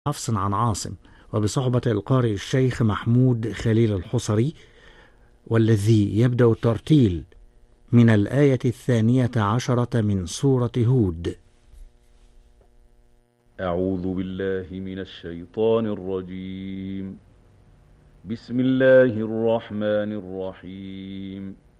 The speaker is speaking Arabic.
حفص عن عاصم، وبصحبة القارئ الشيخ محمود خليل الحصري، والذي يبدأ الترتيل من الآية 12 من سورة هود. أعوذ بالله من الشيطان الرجيم. بسم الله الرحمن الرحيم.